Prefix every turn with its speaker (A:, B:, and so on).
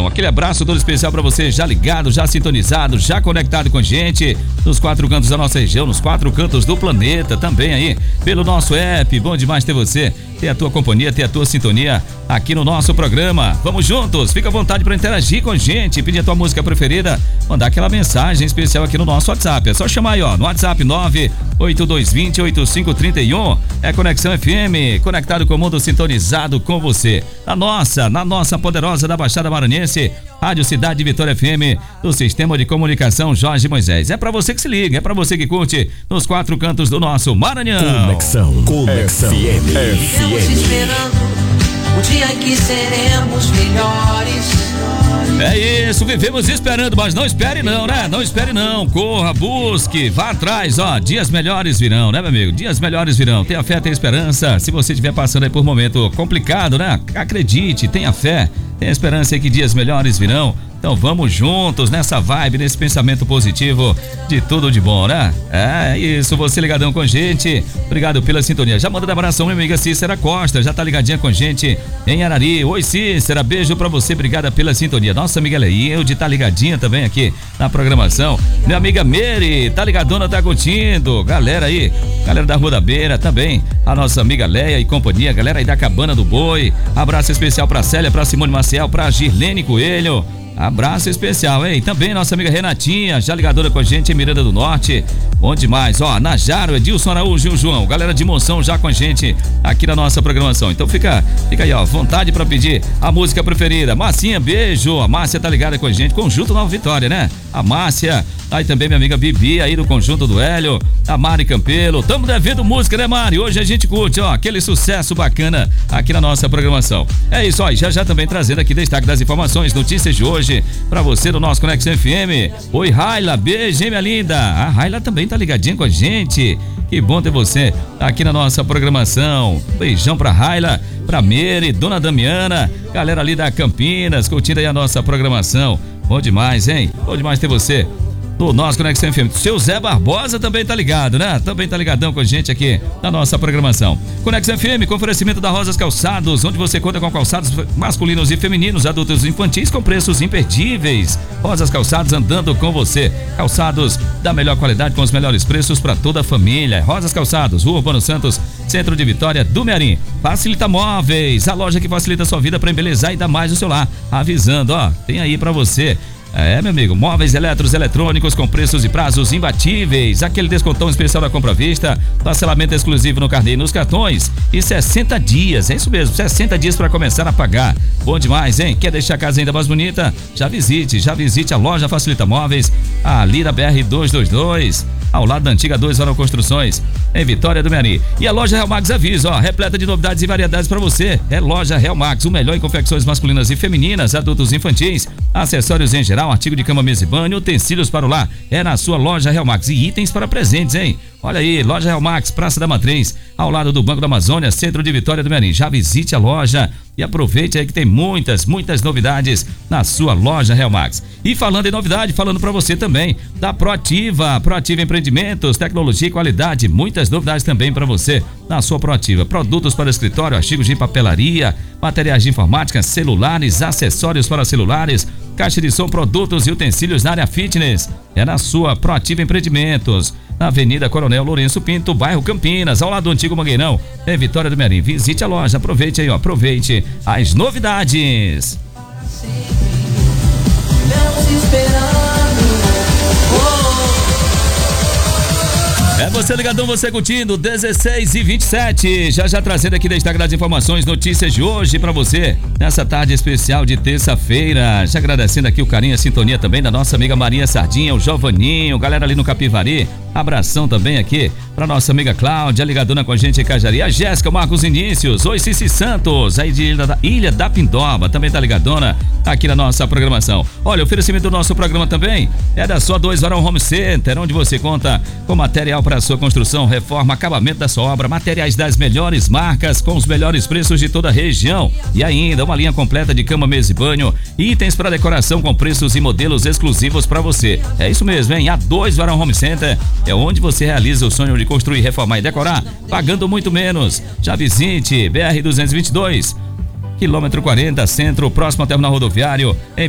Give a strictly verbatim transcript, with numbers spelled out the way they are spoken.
A: Aquele abraço todo especial pra você, já ligado, já sintonizado, já conectado com a gente, nos quatro cantos da nossa região, nos quatro cantos do planeta, também aí, pelo nosso app. Bom demais ter você, ter a tua companhia, ter a tua sintonia aqui no nosso programa. Vamos juntos, fica à vontade para interagir com a gente, pedir a tua música preferida, mandar aquela mensagem especial aqui no nosso WhatsApp. É só chamar aí, ó, no WhatsApp nove oito dois dois zero oito cinco três um. É Conexão F M, conectado com o mundo, sintonizado com você. Na nossa, na nossa poderosa da Baixada Maranhense, Rádio Cidade Vitória F M, do Sistema de Comunicação Jorge Moisés. É pra você que se liga, é pra você que curte nos quatro cantos do nosso Maranhão.
B: Conexão, Conexão F M.
C: Estamos esperando o dia que seremos melhores.
A: É isso, vivemos esperando, mas não espere não, né? Não espere não, corra, busque, vá atrás, ó, dias melhores virão, né, meu amigo? Dias melhores virão, tenha fé, tenha esperança. Se você estiver passando aí por um momento complicado, né? Acredite, tenha fé, tenha esperança aí que dias melhores virão. Então vamos juntos nessa vibe, nesse pensamento positivo de tudo de bom, né? É isso, você ligadão com a gente. Obrigado pela sintonia. Já manda um abração, minha amiga Cícera Costa, já tá ligadinha com a gente em Arari. Oi, Cícera, beijo pra você, obrigada pela sintonia. Nossa amiga Leilde tá ligadinha também aqui na programação. Minha amiga Mary, tá ligadona, tá curtindo. Galera aí, galera da Rua da Beira também. A nossa amiga Leia e companhia, galera aí da Cabana do Boi. Abraço especial pra Célia, pra Simone Maciel, pra Girlene Coelho. Abraço especial, hein? Também nossa amiga Renatinha, já ligadora com a gente em Miranda do Norte. Bom demais, ó, Najaro, Edilson Araújo e o João, galera de Monção já com a gente aqui na nossa programação. Então fica, fica aí, ó, vontade pra pedir a música preferida. Marcinha, beijo, a Márcia tá ligada com a gente, Conjunto Nova Vitória, né? A Márcia, aí também minha amiga Bibi aí do Conjunto do Hélio, a Mari Campelo. Tamo devendo música, né, Mari? Hoje a gente curte, ó, aquele sucesso bacana aqui na nossa programação. É isso, ó, já já também trazendo aqui destaque das informações, notícias de hoje pra você do nosso Conexão F M. Oi, Raila, beijo, hein, minha linda? A Raila também tá ligadinha com a gente. Que bom ter você aqui na nossa programação. Beijão pra Raila, pra Meire, Dona Damiana, galera ali da Campinas, curtindo aí a nossa programação. Bom demais, hein? Bom demais ter você do nosso Conexão F M. Seu Zé Barbosa também tá ligado, né? Também tá ligadão com a gente aqui na nossa programação. Conexão F M, com oferecimento da Rosas Calçados, onde você conta com calçados masculinos e femininos, adultos e infantis, com preços imperdíveis. Rosas Calçados, andando com você. Calçados da melhor qualidade, com os melhores preços para toda a família. Rosas Calçados, Rua Urbano Santos, Centro de Vitória do Mearim. Facilita Móveis, a loja que facilita a sua vida para embelezar ainda mais o seu lar. Avisando, ó, tem aí para você. É, meu amigo, móveis eletros, eletrônicos com preços e prazos imbatíveis, aquele descontão especial da compra à vista, parcelamento exclusivo no carnê e nos cartões e sessenta dias, é isso mesmo, sessenta dias para começar a pagar. Bom demais, hein? Quer deixar a casa ainda mais bonita? Já visite, já visite a loja Facilita Móveis, ali na B R duzentos e vinte e dois, ao lado da antiga dois Oral Construções, em Vitória do Mearim. E a loja Real Max avisa, ó, repleta de novidades e variedades para você. É loja Real Max, o melhor em confecções masculinas e femininas, adultos e infantis, acessórios em geral, artigo de cama, mesa e banho, utensílios para o lar. É na sua loja Real Max. E itens para presentes, hein? Olha aí, loja Real Max, Praça da Matriz, ao lado do Banco da Amazônia, Centro de Vitória do Mearim. Já visite a loja e aproveite aí que tem muitas, muitas novidades na sua loja Real Max. E falando em novidade, falando para você também da Proativa, Proativa Empreendimentos, tecnologia e qualidade, muitas novidades também para você na sua Proativa. Produtos para escritório, artigos de papelaria, materiais de informática, celulares, acessórios para celulares, caixa de som, produtos e utensílios na área fitness. É na sua Proativa Empreendimentos, na Avenida Coronel Lourenço Pinto, bairro Campinas, ao lado do antigo Mangueirão, em Vitória do Mearim. Visite a loja, aproveite aí, ó, aproveite as novidades. É você ligadão, você curtindo, dezesseis e vinte e sete. Já já trazendo aqui destaque das informações, notícias de hoje pra você, nessa tarde especial de terça-feira. Já agradecendo aqui o carinho e a sintonia também da nossa amiga Maria Sardinha, o Giovaninho, galera ali no Capivari. Abração também aqui pra nossa amiga Cláudia, ligadona com a gente em Cajari. A Jéssica, Marcos Inícios, oi Cici Santos, aí de Ilha da, Ilha da Pindoba, também tá ligadona aqui na nossa programação. Olha, o oferecimento do nosso programa também é da sua dois Varão Home Center, onde você conta com material para sua construção, reforma, acabamento da sua obra, materiais das melhores marcas, com os melhores preços de toda a região. E ainda uma linha completa de cama, mesa e banho, itens para decoração com preços e modelos exclusivos para você. É isso mesmo, hein? A dois Varão Home Center é onde você realiza o sonho de construir, reformar e decorar, pagando muito menos. Já visite B R duzentos e vinte e dois, quilômetro quarenta, centro, próximo ao terminal rodoviário, em